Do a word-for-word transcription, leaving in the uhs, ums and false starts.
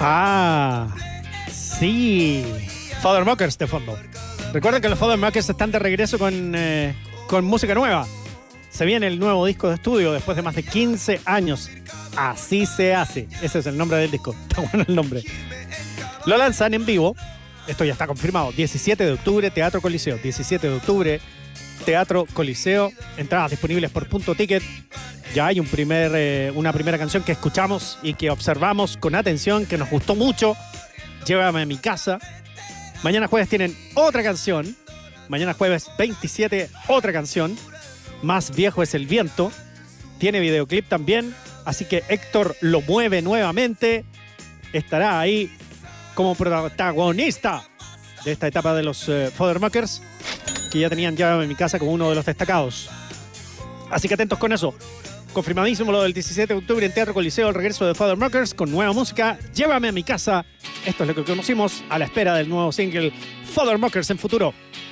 Ah, sí. Fathermuckers de fondo. Recuerden que los Fathermuckers están de regreso con, eh, con música nueva. Se viene el nuevo disco de estudio después de más de quince años. Así se hace. Ese es el nombre del disco. Está bueno el nombre. Lo lanzan en vivo. Esto ya está confirmado. diecisiete de octubre, Teatro Coliseo. diecisiete de octubre, Teatro Coliseo. Entradas disponibles por Punto Ticket. Ya hay un primer, eh, una primera canción que escuchamos y que observamos con atención, que nos gustó mucho. Llévame a mi casa. Mañana jueves tienen otra canción. Mañana jueves veintisiete, otra canción. Más viejo es el viento. Tiene videoclip también. Así que Héctor lo mueve nuevamente. Estará ahí como protagonista de esta etapa de los uh, Fathermuckers, que ya tenían Llévame a mi casa como uno de los destacados. Así que atentos con eso. Confirmadísimo lo del diecisiete de octubre en Teatro Coliseo, el regreso de Fathermuckers con nueva música. Llévame a mi casa. Esto es lo que conocimos a la espera del nuevo single Fathermuckers en futuro.